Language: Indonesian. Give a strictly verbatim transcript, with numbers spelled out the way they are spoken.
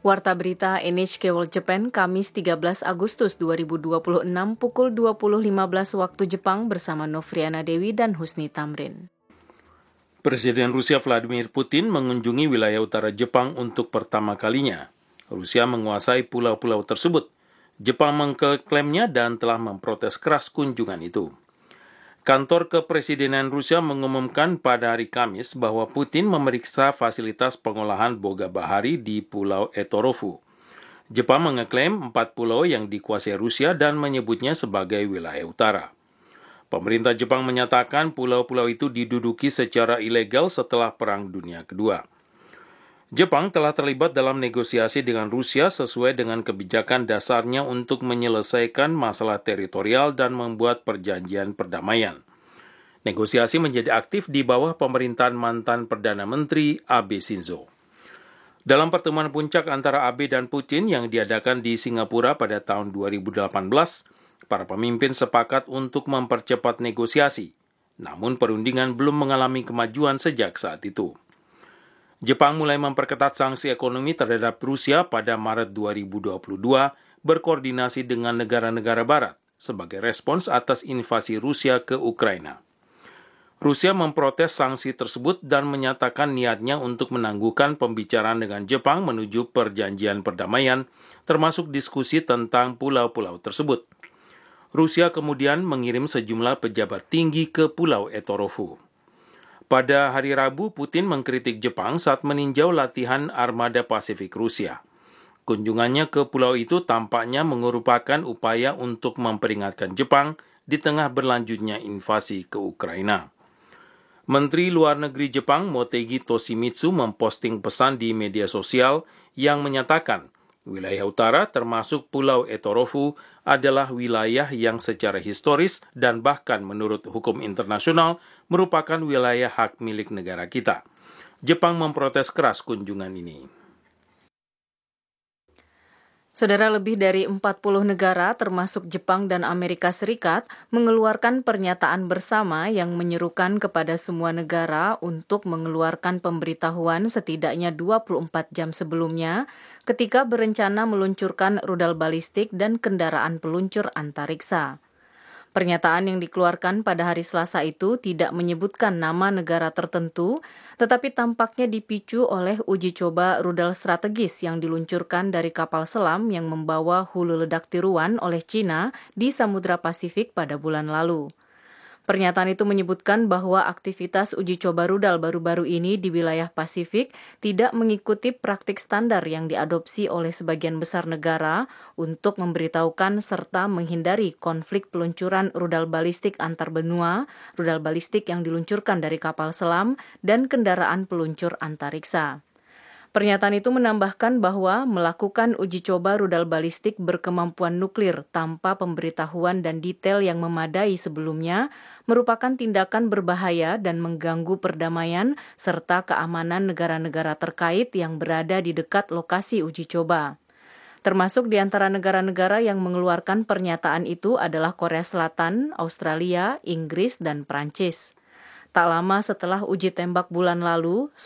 Warta Berita N H K World Japan, Kamis tiga belas Agustus dua ribu dua puluh enam pukul dua puluh lima belas waktu Jepang bersama Novriana Dewi dan Husni Tamrin. Presiden Rusia Vladimir Putin mengunjungi wilayah utara Jepang untuk pertama kalinya. Rusia menguasai pulau-pulau tersebut. Jepang mengklaimnya dan telah memprotes keras kunjungan itu. Kantor Kepresidenan Rusia mengumumkan pada hari Kamis bahwa Putin memeriksa fasilitas pengolahan boga bahari di Pulau Etorofu. Jepang mengeklaim empat pulau yang dikuasai Rusia dan menyebutnya sebagai wilayah utara. Pemerintah Jepang menyatakan pulau-pulau itu diduduki secara ilegal setelah Perang Dunia Kedua. Jepang telah terlibat dalam negosiasi dengan Rusia sesuai dengan kebijakan dasarnya untuk menyelesaikan masalah teritorial dan membuat perjanjian perdamaian. Negosiasi menjadi aktif di bawah pemerintahan mantan Perdana Menteri Abe Shinzo. Dalam pertemuan puncak antara Abe dan Putin yang diadakan di Singapura pada tahun dua ribu delapan belas, para pemimpin sepakat untuk mempercepat negosiasi. Namun perundingan belum mengalami kemajuan sejak saat itu. Jepang mulai memperketat sanksi ekonomi terhadap Rusia pada Maret dua ribu dua puluh dua berkoordinasi dengan negara-negara barat sebagai respons atas invasi Rusia ke Ukraina. Rusia memprotes sanksi tersebut dan menyatakan niatnya untuk menangguhkan pembicaraan dengan Jepang menuju perjanjian perdamaian, termasuk diskusi tentang pulau-pulau tersebut. Rusia kemudian mengirim sejumlah pejabat tinggi ke Pulau Etorofu. Pada hari Rabu, Putin mengkritik Jepang saat meninjau latihan armada Pasifik Rusia. Kunjungannya ke pulau itu tampaknya merupakan upaya untuk memperingatkan Jepang di tengah berlanjutnya invasi ke Ukraina. Menteri Luar Negeri Jepang Motegi Toshimitsu memposting pesan di media sosial yang menyatakan wilayah utara termasuk Pulau Etorofu adalah wilayah yang secara historis dan bahkan menurut hukum internasional merupakan wilayah hak milik negara kita. Jepang memprotes keras kunjungan ini. Saudara, lebih dari empat puluh negara termasuk Jepang dan Amerika Serikat mengeluarkan pernyataan bersama yang menyerukan kepada semua negara untuk mengeluarkan pemberitahuan setidaknya dua puluh empat jam sebelumnya ketika berencana meluncurkan rudal balistik dan kendaraan peluncur antariksa. Pernyataan yang dikeluarkan pada hari Selasa itu tidak menyebutkan nama negara tertentu, tetapi tampaknya dipicu oleh uji coba rudal strategis yang diluncurkan dari kapal selam yang membawa hulu ledak tiruan oleh China di Samudra Pasifik pada bulan lalu. Pernyataan itu menyebutkan bahwa aktivitas uji coba rudal baru-baru ini di wilayah Pasifik tidak mengikuti praktik standar yang diadopsi oleh sebagian besar negara untuk memberitahukan serta menghindari konflik peluncuran rudal balistik antar benua, rudal balistik yang diluncurkan dari kapal selam, dan kendaraan peluncur antariksa. Pernyataan itu menambahkan bahwa melakukan uji coba rudal balistik berkemampuan nuklir tanpa pemberitahuan dan detail yang memadai sebelumnya merupakan tindakan berbahaya dan mengganggu perdamaian serta keamanan negara-negara terkait yang berada di dekat lokasi uji coba. Termasuk di antara negara-negara yang mengeluarkan pernyataan itu adalah Korea Selatan, Australia, Inggris, dan Prancis. Tak lama setelah uji tembak bulan lalu,